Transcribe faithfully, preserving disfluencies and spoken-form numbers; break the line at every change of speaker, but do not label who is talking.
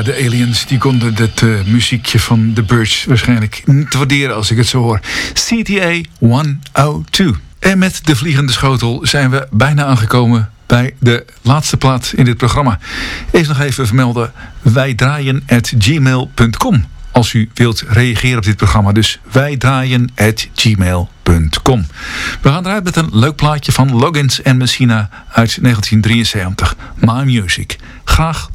Ja, de aliens die konden het uh, muziekje van The Byrds waarschijnlijk niet waarderen als ik het zo hoor. C T A honderdtwee. En met de vliegende schotel zijn we bijna aangekomen bij de laatste plaat in dit programma. Eerst nog even vermelden, wij draaien at gmail punt com. Als u wilt reageren op dit programma. Dus wij draaien at gmail punt com. We gaan eruit met een leuk plaatje van Loggins en Messina uit negentien drieënzeventig. My Music. Graag